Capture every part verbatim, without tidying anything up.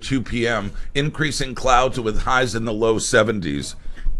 two p.m. Increasing clouds with highs in the low seventies.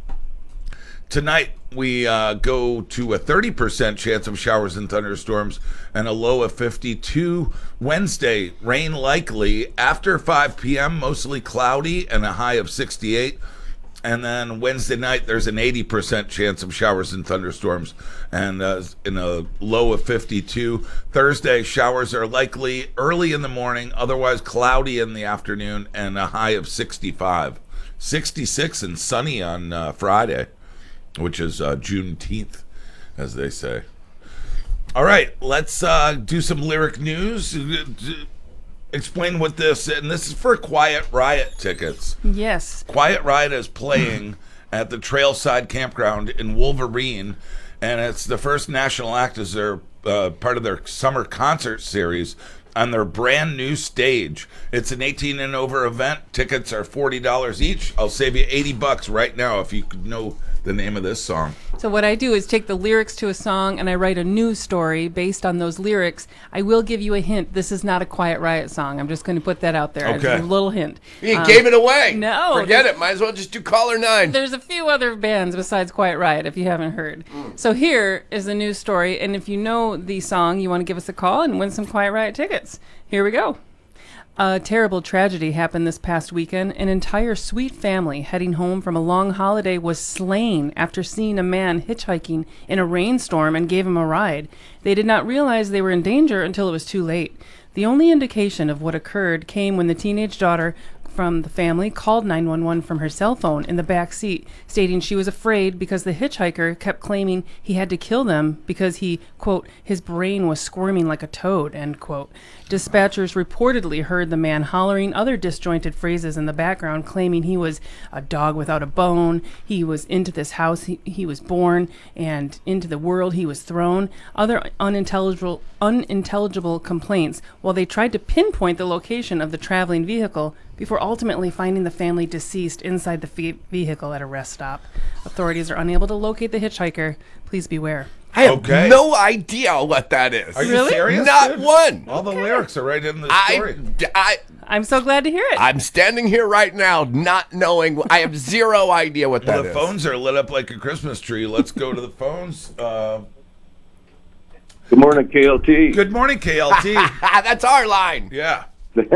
Tonight, we uh, go to a thirty percent chance of showers and thunderstorms and a low of fifty-two. Wednesday, rain likely after five p.m., mostly cloudy and a high of sixty-eight. And then Wednesday night, there's an eighty percent chance of showers and thunderstorms and uh, in a low of fifty-two. Thursday, showers are likely early in the morning, otherwise cloudy in the afternoon, and a high of sixty-five. sixty-six and sunny on uh, Friday, which is uh, Juneteenth, as they say. All right, let's uh, do some lyric news. Explain what this, and this is for Quiet Riot tickets. Yes. Quiet Riot is playing at the Trailside Campground in Wolverine, and it's the first national act as their uh, part of their summer concert series on their brand new stage. It's an eighteen and over event. Tickets are forty dollars each. I'll save you eighty bucks right now if you could know the name of this song. So what I do is take the lyrics to a song and I write a news story based on those lyrics. I will give you a hint. This is not a Quiet Riot song. I'm just going to put that out there. Okay. As a little hint. You Um, gave it away. No. Forget it. Might as well just do caller nine. There's a few other bands besides Quiet Riot if you haven't heard. Mm. So here is the news story, and if you know the song, you want to give us a call and win some Quiet Riot tickets. Here we go. A terrible tragedy happened this past weekend. An entire Sweet family heading home from a long holiday was slain after seeing a man hitchhiking in a rainstorm and gave him a ride. They did not realize they were in danger until it was too late. The only indication of what occurred came when the teenage daughter from the family called nine one one from her cell phone in the back seat, stating she was afraid because the hitchhiker kept claiming he had to kill them because he, quote, his brain was squirming like a toad, end quote. Dispatchers reportedly heard the man hollering other disjointed phrases in the background, claiming he was a dog without a bone, he was into this house he, he was born, and into the world he was thrown, other unintelligible, unintelligible complaints, while they tried to pinpoint the location of the traveling vehicle before ultimately finding the family deceased inside the fe- vehicle at a rest stop. Authorities are unable to locate the hitchhiker. Please beware. I have Okay. no idea what that is. Are you Really? serious? Not dude? one. All the lyrics are right in the story. I, I, I'm so glad to hear it. I'm standing here right now not knowing. I have zero idea what that Well, the is. phones are lit up like a Christmas tree. Let's go to the phones. Uh, Good morning, K L T. good morning, K L T. That's our line. Yeah.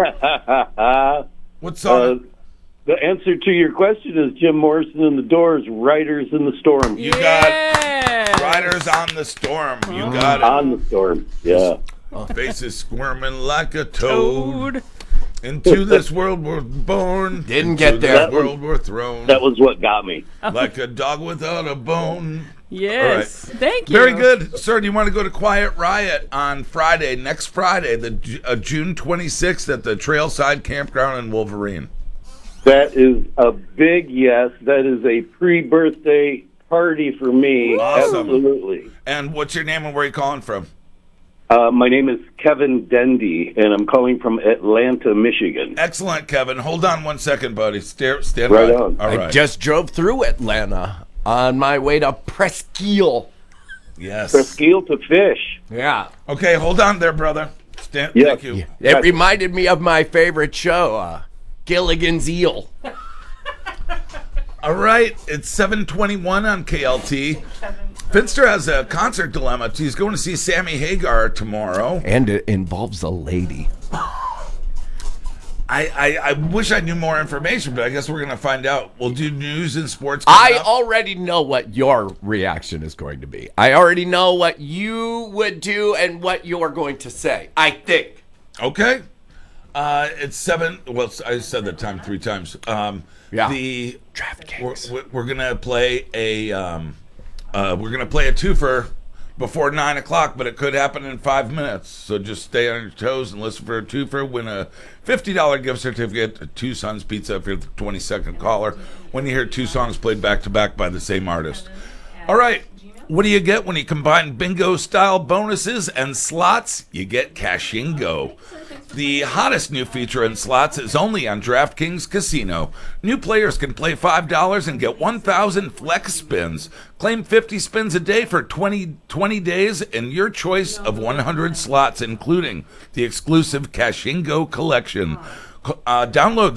uh, What song? the answer to your question is Jim Morrison and the Doors, Riders in the Storm. You got Yes. Riders on the Storm. You got it. On the Storm, yeah. Faces squirming like a toad. Toad. Into this world we're born. Didn't Into get there. This world we're thrown. That was what got me. Like a dog without a bone. Yes. Thank you. Very good. Sir, do you want to go to Quiet Riot on Friday, next Friday, the Ju- uh, June twenty-sixth at the Trailside Campground in Wolverine? That is a big yes. That is a pre-birthday party for me. Awesome. Absolutely. And what's your name and where are you calling from? Uh, my name is Kevin Dendy, and I'm calling from Atlanta, Michigan. Excellent, Kevin. Hold on one second, buddy. Stay, stand Right by. on. All I right. just drove through Atlanta on my way to Presqu'île. Yes. Presqu'île to fish. Yeah. Okay, hold on there, brother. Stand, Yeah. Thank you. It Yes. reminded me of my favorite show, uh, Gilligan's Eel. All right, it's seven twenty-one on K L T. Finster has a concert dilemma. He's going to see Sammy Hagar tomorrow. And it involves a lady. I, I, I wish I knew more information, but I guess we're going to find out. We'll do news and sports. I coming up. already know what your reaction is going to be. I already know what you would do and what you're going to say. I think. Okay. Uh, it's seven. Well, I said the time three times. Um, Yeah. The DraftKings. We're, we're gonna play a. Um, uh, we're gonna play a twofer before nine o'clock, but it could happen in five minutes. So just stay on your toes and listen for a twofer. Win a fifty dollar gift certificate to Two Sons Pizza if you're the twenty-second caller. When you hear two songs played back to back by the same artist. All right. What do you get when you combine bingo-style bonuses and slots? You get Cashingo. The hottest new feature in slots is only on DraftKings Casino. New players can play five dollars and get one thousand flex spins. Claim fifty spins a day for twenty, twenty days in your choice of one hundred slots, including the exclusive Cashingo collection. Uh, download